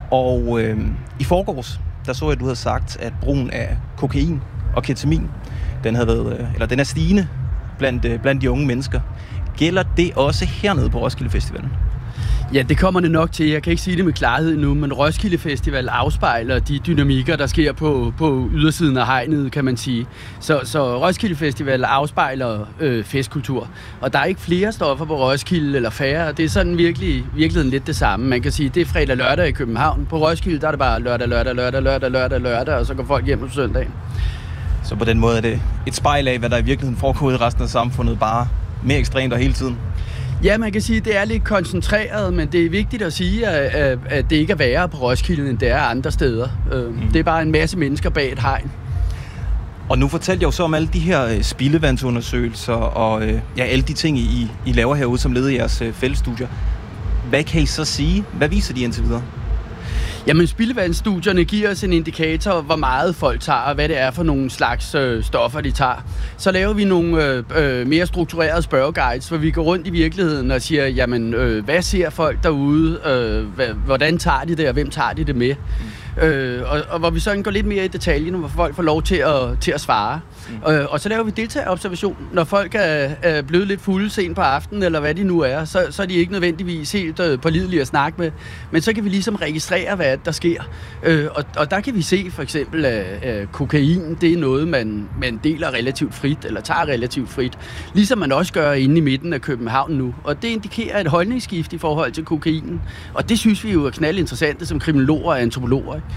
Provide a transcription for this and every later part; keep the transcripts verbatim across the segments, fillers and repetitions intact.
Og øh, i forgårs, der så jeg, at du havde sagt, at brugen af kokain og ketamin, den, havde været, eller den er stigende blandt, øh, blandt de unge mennesker. Gælder det også hernede på Roskilde Festivalen? Ja, det kommer det nok til. Jeg kan ikke sige det med klarhed nu, men Roskilde Festival afspejler de dynamikker, der sker på, på ydersiden af hegnet, kan man sige. Så, så Roskilde Festival afspejler øh, festkultur. Og der er ikke flere stoffer på Roskilde eller færre. Det er sådan virkelig virkeligheden lidt det samme. Man kan sige, det er fredag og lørdag i København. På Roskilde, der er det bare lørdag, lørdag, lørdag, lørdag, lørdag, lørdag, og så går folk hjem på søndagen. Så på den måde er det et spejl af, hvad der i virkeligheden foregår i resten af samfundet, bare mere ekstremt og hele tiden? Ja, man kan sige, at det er lidt koncentreret, men det er vigtigt at sige, at, at det ikke er værre på Roskilde, end det er andre steder. Mm. Det er bare en masse mennesker bag et hegn. Og nu fortalte jeg jo så om alle de her spildevandsundersøgelser og ja, alle de ting, I, I laver herude som led i jeres fællesstudier. Hvad kan I så sige? Hvad viser de indtil videre? Jamen, spildevandsstudierne giver os en indikator, hvor meget folk tager, og hvad det er for nogle slags øh, stoffer, de tager. Så laver vi nogle øh, øh, mere strukturerede spørgeguides, hvor vi går rundt i virkeligheden og siger, jamen, øh, hvad ser folk derude? Øh, hvad, hvordan tager de det, og hvem tager de det med? Mm. Øh, og, og hvor vi sådan går lidt mere i detaljen, hvor folk får lov til at, til at svare. Mm. Øh, og så laver vi deltagerobservation. Når folk er, er blevet lidt fulde sent på aftenen, eller hvad de nu er, så, så er de ikke nødvendigvis helt øh, pålidelige at snakke med. Men så kan vi ligesom registrere, hvad der sker. Øh, og, og der kan vi se for eksempel, at øh, kokain, det er noget, man, man deler relativt frit, eller tager relativt frit. Ligesom man også gør inde i midten af København nu. Og det indikerer et holdningsskift i forhold til kokainen. Og det synes vi jo er knaldinteressante som kriminologer og antropologer. Ikke?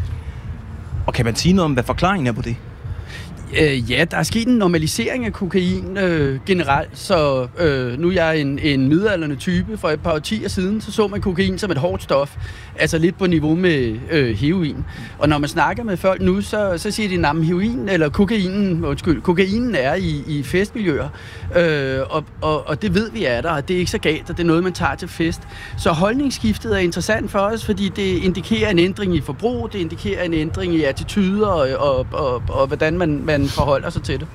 Og kan man sige noget om, hvad forklaringen er på det? Øh, ja, der er sket en normalisering af kokain øh, generelt, så øh, nu er jeg en, en midaldrende type. For et par årtier siden, så så man kokain som et hårdt stof, altså lidt på niveau med øh, heroin. Og når man snakker med folk nu, så, så siger de, at heroin, eller kokainen, undskyld, kokainen er i, i festmiljøer, øh, og, og, og det ved vi er der, og det er ikke så galt, og det er noget, man tager til fest. Så holdningsskiftet er interessant for os, fordi det indikerer en ændring i forbrug, det indikerer en ændring i attityder, og, og, og, og hvordan man, man forholder sig til det.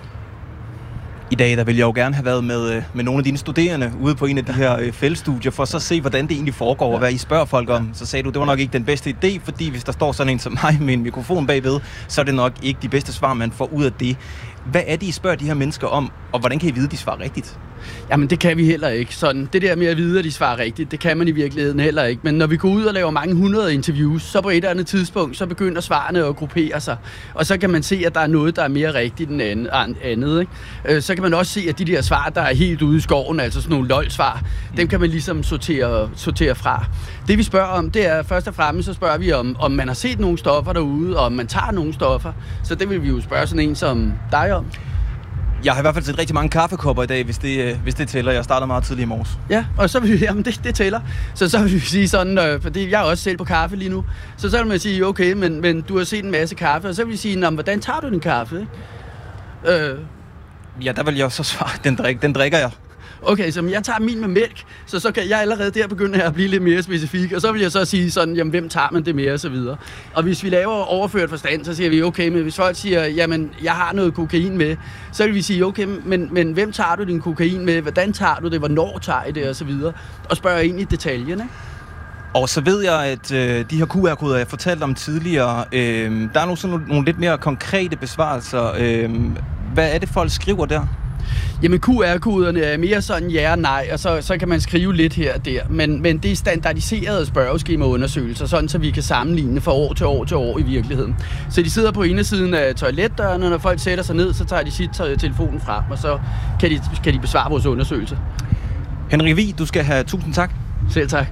I dag der vil jeg jo gerne have været med, med nogle af dine studerende ude på en af de her øh, fællesstudier, for så at se, hvordan det egentlig foregår, og hvad I spørger folk om. Så sagde du, det var nok ikke den bedste idé, fordi hvis der står sådan en som mig med en mikrofon bagved, så er det nok ikke de bedste svar, man får ud af det. Hvad er det, I spørger de her mennesker om, og hvordan kan I vide, at de svarer rigtigt? Jamen, det kan vi heller ikke. Sådan, det der med at vide, at de svarer rigtigt, det kan man i virkeligheden heller ikke. Men når vi går ud og laver mange hundrede interviews, så på et eller andet tidspunkt, så begynder svarene at gruppere sig. Og så kan man se, at der er noget, der er mere rigtigt end andet. Ikke? Så kan man også se, at de der svar, der er helt ude i skoven, altså sådan nogle lol-svar, mm. dem kan man ligesom sortere, sortere fra. Det vi spørger om, det er først og fremmest, så spørger vi om, om man har set nogle stoffer derude, og om man tager nogle stoffer. Så det vil vi jo spørge sådan en som dig om. Jeg har i hvert fald set rigtig mange kaffekopper i dag, hvis det, hvis det tæller. Jeg startede meget tidligt i morges. Ja, og så vil vi, jamen det, det tæller. Så så vil vi sige sådan, øh, fordi jeg er også selv på kaffe lige nu, så så vil man sige, okay, men, men du har set en masse kaffe, og så vil vi sige, hvordan tager du din kaffe? Ikke? Øh. Ja, der vil jeg så svare, den, drik, den drikker jeg. Okay, så jeg tager min med mælk, så så kan jeg allerede der begynde at blive lidt mere specifik, og så vil jeg så sige sådan, jamen hvem tager man det med, og så videre. Og hvis vi laver overført forstand, så siger vi, okay, men hvis folk siger, jamen jeg har noget kokain med, så vil vi sige, okay, men, men hvem tager du din kokain med, hvordan tager du det, hvornår tager I det, og så videre, og spørger ind i detaljen, ikke? Og så ved jeg, at øh, de her Q R-koder, jeg fortalte om tidligere, øh, der er nogle, sådan nogle, nogle lidt mere konkrete besvarelser. Øh, hvad er det, folk skriver der? Jamen Q R-koderne er mere sådan ja og nej, og så, så kan man skrive lidt her og der. Men, men det er standardiserede spørgeskemaundersøgelser, sådan så vi kan sammenligne fra år til år til år i virkeligheden. Så de sidder på indersiden af toiletdøren, og når folk sætter sig ned, så tager de sit telefonen frem, og så kan de, kan de besvare vores undersøgelse. Henrik Vig, du skal have tusind tak. Selv tak.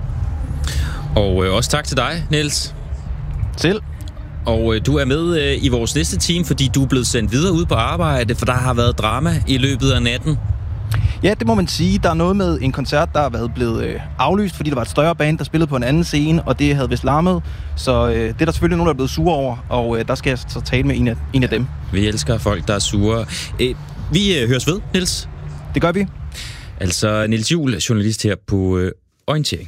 Og øh, også tak til dig, Niels. Selv. Og øh, du er med øh, i vores næste team, fordi du er blevet sendt videre ud på arbejde, for der har været drama i løbet af natten. Ja, det må man sige. Der er noget med en koncert, der har været blevet øh, aflyst, fordi der var et større band, der spillede på en anden scene, og det havde vist larmet. Så øh, det er der selvfølgelig nogen, der er blevet sure over, og øh, der skal jeg så tale med en af, en af dem. Vi elsker folk, der er sure. Øh, vi øh, høres ved, Niels. Det gør vi. Altså Niels Juhl, journalist her på øh, Orientering.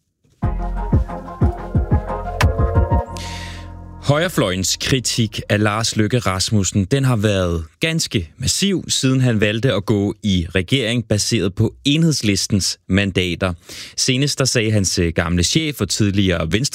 Højrefløjens kritik af Lars Løkke Rasmussen, den har været ganske massiv, siden han valgte at gå i regering baseret på Enhedslistens mandater. Senest der sagde hans gamle chef og tidligere Venstre